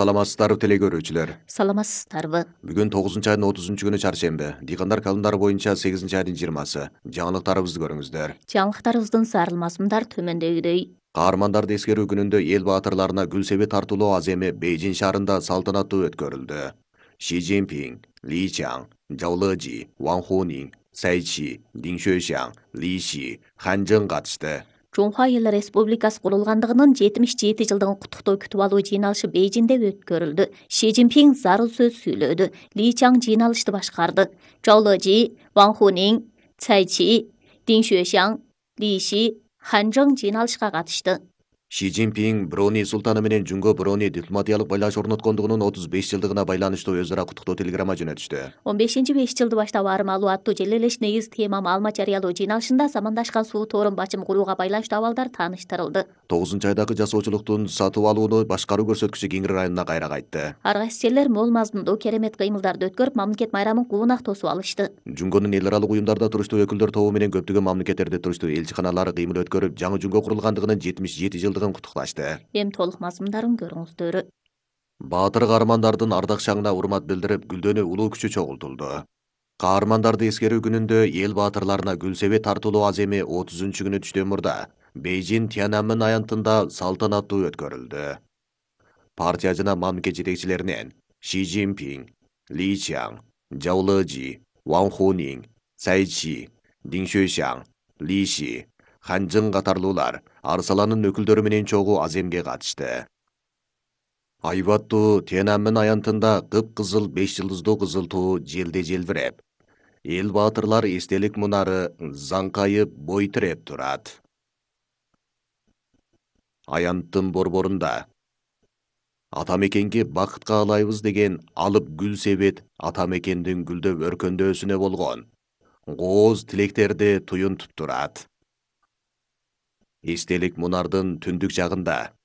Саламатсыздарбы теле көрүүчүлөр. Саламатсыздарбы. Бүгүн 9 айдын 30-күнү чаршемби. Дыйкандар калымдары боюнча 8 айдын 20-сы. Жаңылыктарыбызды көрүңүздөр. Жаңылыктарыбыздын сарылмасымдар төмөндөгүдөй. Каармандарды эскерүү күнүндө эл баатырларына гүл себи тартуулоо аземи Бейжин шаарында салтанаттуу өткөрүлдү. Ши Цзиньпин, Ли Чаң, Жау Лежи, Ван Хунин, Цай Чи, Дин Шуэшаң, Ли Ши, Хан Чжэн катышты. Жоңхуа Эл Республикасы курулгандыгынын 77 жылдыгын куттуктоо күтүп алуу жыйналышы Бейжинде өткөрүлдү. Ши Цзиньпин зарыл сөз сүйлөдү. Ли Чаң жыйналышты башкарды. Жау Лежи, Ван Хунин, Цай Чи, Дин Шуэшаң, Ли Ши, Хан Чжэн жыйналышка катышты. Ши Цзиньпин Брони султаны менен Жунго Брони дипломатиялык байланыш орноткондугунун 35 жылдыгына байланыштуу өз ара куттуктоо телеграмма жөнөтүштү. 15-5 жылды баштап армалуу аттуу желелеш негиз тема маалымат жарыялоо жыйналышында замандашкан суу тоорун бачым курууга байланыштуу абалдар тааныштырылды. 9 айдагы жасоочулуктун сатып алууну башкаруу көрсөткүчү Кеңир районуна кайра кайтты. Ар кайсы жерлер мол мазмундуу керемет кыймылдарды өткөрүп, мамлекет майрамын куунак тосуп алышты. Жунгонун эл аралык уюмдарда туруштуу өкүлдөр тобу менен көптөгөн мамлекеттерде туруштуу элчиканалары кыймыл өткөрүп, жаңы Жунго курулгандыгынын 77 жылдыгын куттукташты. Эми толук мазмундарын көрүңүздөр. Баатыр каармандардын ардак шагына урмат билдирип, гүлдөнүү улуу күчү чогултулду. Каармандарды эскерүү күнүндө эл баатырларына гүл себи тартуулоо аземи 30-күнү түштөн мурда Бейжин Тяньаньмэнь аянтында салтанаттуу өткөрүлдү. Партия жана мамлекет жетекчилеринен Ши Цзиньпин, Ли Чаң, Жау Лежи, Ван Хунин, Цай Чи, Дин Шуэшаң, Ли Ши, Хан Чжэн катарлуулар арсаланын өкүлдөрү менен чогуу аземге катышты. Айбаттуу Тяньаньмэнь аянтында кыпкызыл 5 жылдыздуу кызыл туу желде желбиреп, эл баатырлар эстелик мунары заңкайып бой тиреп турат. Аянттын борборунда атамекенге бакыт каалайбыз деген алып гүл себет атамекендин гүлдөп өркөндөөсүнө болгон кооз тилектерди туюнтуп турат. Эстелик мунардын түндүк жагында